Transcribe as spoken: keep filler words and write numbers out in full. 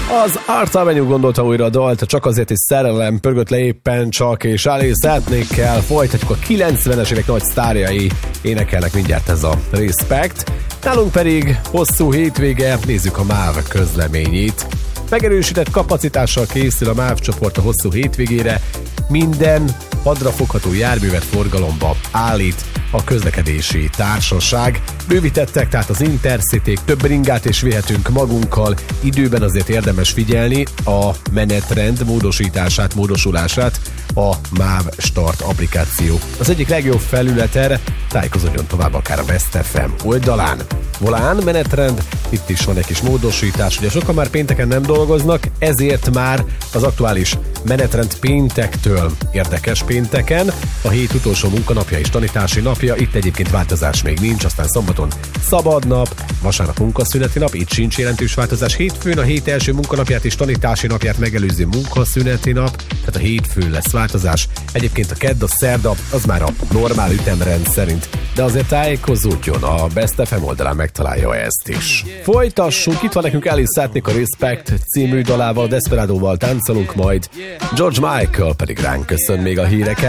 Az Art Avenue gondolta újra a dalt, csak azért is szerelem pörgött le éppen csak, és Alice Ethnickel folytatjuk, a kilencvenes évek nagy sztárjai énekelnek mindjárt, ez a Respect. Nálunk pedig hosszú hétvége, nézzük a MÁV közleményét. Megerősített kapacitással készül a MÁV csoport a hosszú hétvégére, minden hadrafogható járművet forgalomba állít a közlekedési társaság. Bővítettek tehát az Intercityk, több bringát is vihetünk magunkkal, időben azért érdemes figyelni a menetrend módosítását, módosulását a MÁV Start applikáció. Az egyik legjobb felület erre, tájékozódjon tovább akár a Best ef em oldalán. Volán, menetrend, itt is van egy kis módosítás, ugye sokan már pénteken nem dolgoznak, ezért már az aktuális menetrend péntektől érdekes pénteken, a hét utolsó munkanapja és tanítási napja, itt egyébként változás még nincs, aztán szombaton szabad nap, vasárnap munkaszüneti nap, itt sincs jelentős változás, hétfőn a hét első munkanapját és tanítási napját megelőző munkaszüneti nap, tehát a hétfőn lesz változás, egyébként a kedd, a szerda, az már a normál ütemrend szerint, de azért tájékozódjon, a Best ef em oldalán megtalálja ezt is. Folytassunk, itt van nekünk Alice Ethnic a Respect című dalával, Desperadóval táncolunk majd, George Michael pedig ránk köszön még a híreket.